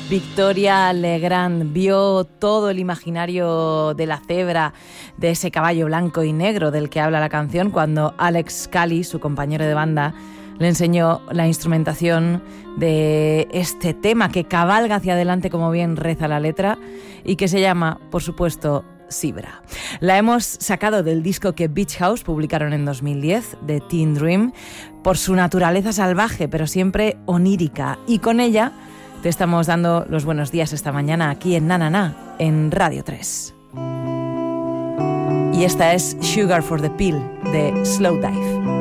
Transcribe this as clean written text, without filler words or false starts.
Victoria Legrand vio todo el imaginario de la cebra, de ese caballo blanco y negro del que habla la canción, cuando Alex Cali, su compañero de banda, le enseñó la instrumentación de este tema que cabalga hacia adelante, como bien reza la letra, y que se llama, por supuesto, Zebra. La hemos sacado del disco que Beach House publicaron en 2010, de Teen Dream, por su naturaleza salvaje, pero siempre onírica. Y con ella te estamos dando los buenos días esta mañana aquí en Na Na Na, en Radio 3. Y esta es Sugar for the Pill, de Slow Dive.